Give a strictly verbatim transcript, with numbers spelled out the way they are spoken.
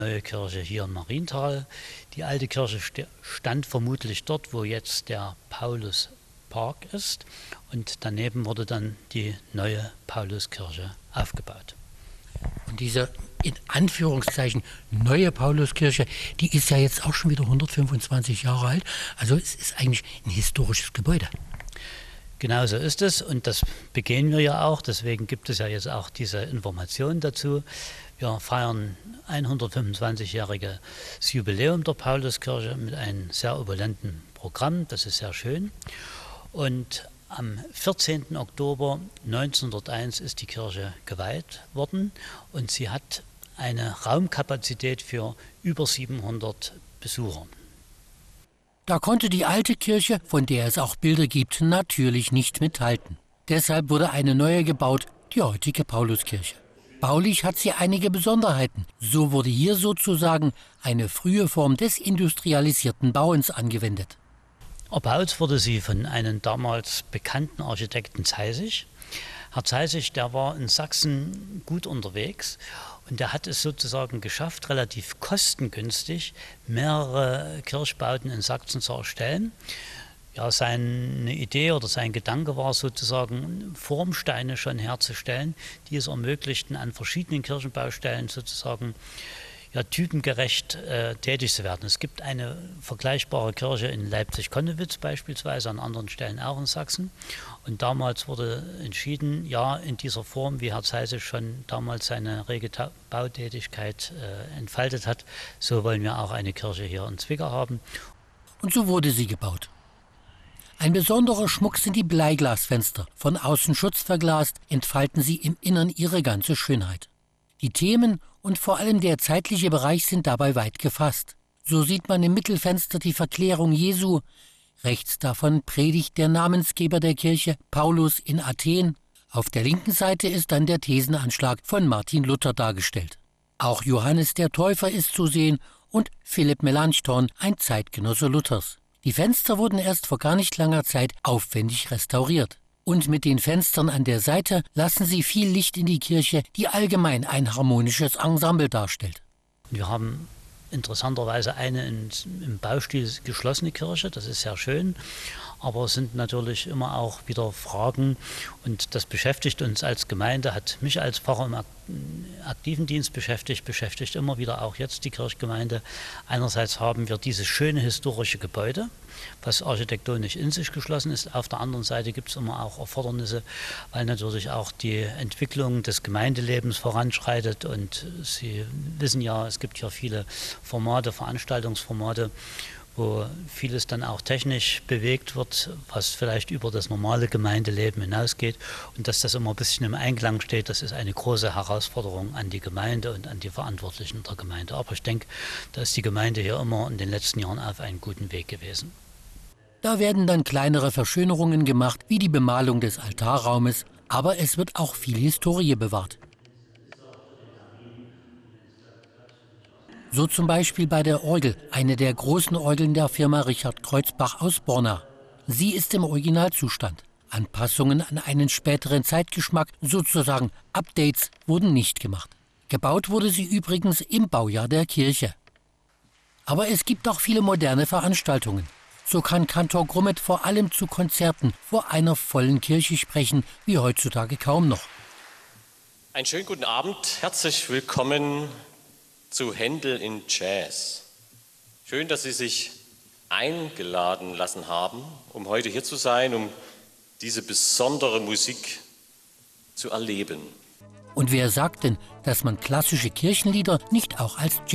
Neue Kirche hier in Marienthal. Die alte Kirche stand vermutlich dort, wo jetzt der Pauluspark ist. Und daneben wurde dann die neue Pauluskirche aufgebaut. Und diese in Anführungszeichen neue Pauluskirche, die ist ja jetzt auch schon wieder hundertfünfundzwanzig Jahre alt. Also es ist eigentlich ein historisches Gebäude. Genau so ist es und das begehen wir ja auch. Deswegen gibt es ja jetzt auch diese Informationen dazu. Wir feiern hundertfünfundzwanzigjähriges Jubiläum der Pauluskirche mit einem sehr opulenten Programm. Das ist sehr schön. Und am vierzehnten Oktober neunzehnhunderteins ist die Kirche geweiht worden und sie hat eine Raumkapazität für über siebenhundert Besucher. Da konnte die alte Kirche, von der es auch Bilder gibt, natürlich nicht mithalten. Deshalb wurde eine neue gebaut, die heutige Pauluskirche. Baulich hat sie einige Besonderheiten. So wurde hier sozusagen eine frühe Form des industrialisierten Bauens angewendet. Erbaut wurde sie von einem damals bekannten Architekten Zeissig. Herr Zeissig, der war in Sachsen gut unterwegs und der hat es sozusagen geschafft, relativ kostengünstig mehrere Kirchbauten in Sachsen zu erstellen. Ja, seine Idee oder sein Gedanke war sozusagen, Formsteine schon herzustellen, die es ermöglichten, an verschiedenen Kirchenbaustellen sozusagen ja, typengerecht äh, tätig zu werden. Es gibt eine vergleichbare Kirche in Leipzig-Konnewitz beispielsweise, an anderen Stellen auch in Sachsen. Und damals wurde entschieden, ja, in dieser Form, wie Herr Zeissig schon damals seine rege Bautätigkeit äh, entfaltet hat, so wollen wir auch eine Kirche hier in Zwickau haben. Und so wurde sie gebaut. Ein besonderer Schmuck sind die Bleiglasfenster. Von außen schutzverglast entfalten sie im Innern ihre ganze Schönheit. Die Themen und vor allem der zeitliche Bereich sind dabei weit gefasst. So sieht man im Mittelfenster die Verklärung Jesu. Rechts davon predigt der Namensgeber der Kirche, Paulus in Athen. Auf der linken Seite ist dann der Thesenanschlag von Martin Luther dargestellt. Auch Johannes der Täufer ist zu sehen und Philipp Melanchthon, ein Zeitgenosse Luthers. Die Fenster wurden erst vor gar nicht langer Zeit aufwendig restauriert. Und mit den Fenstern an der Seite lassen sie viel Licht in die Kirche, die allgemein ein harmonisches Ensemble darstellt. Wir haben interessanterweise eine in, im Baustil geschlossene Kirche, das ist sehr schön, aber es sind natürlich immer auch wieder Fragen und das beschäftigt uns als Gemeinde, hat mich als Pfarrer im aktiven Dienst beschäftigt, beschäftigt immer wieder auch jetzt die Kirchgemeinde. Einerseits haben wir dieses schöne historische Gebäude, was architektonisch in sich geschlossen ist. Auf der anderen Seite gibt es immer auch Erfordernisse, weil natürlich auch die Entwicklung des Gemeindelebens voranschreitet und Sie wissen ja, es gibt hier viele Formate, Veranstaltungsformate, wo vieles dann auch technisch bewegt wird, was vielleicht über das normale Gemeindeleben hinausgeht. Und dass das immer ein bisschen im Einklang steht, das ist eine große Herausforderung an die Gemeinde und an die Verantwortlichen der Gemeinde. Aber ich denke, da ist die Gemeinde hier immer in den letzten Jahren auf einem guten Weg gewesen. Da werden dann kleinere Verschönerungen gemacht, wie die Bemalung des Altarraumes, aber es wird auch viel Historie bewahrt. So zum Beispiel bei der Orgel, eine der großen Orgeln der Firma Richard Kreuzbach aus Borna. Sie ist im Originalzustand. Anpassungen an einen späteren Zeitgeschmack, sozusagen Updates, wurden nicht gemacht. Gebaut wurde sie übrigens im Baujahr der Kirche. Aber es gibt auch viele moderne Veranstaltungen. So kann Kantor Grummet vor allem zu Konzerten vor einer vollen Kirche sprechen, wie heutzutage kaum noch. Einen schönen guten Abend, herzlich willkommen zu Händel in Jazz. Schön, dass Sie sich eingeladen lassen haben, um heute hier zu sein, um diese besondere Musik zu erleben. Und wer sagt denn, dass man klassische Kirchenlieder nicht auch als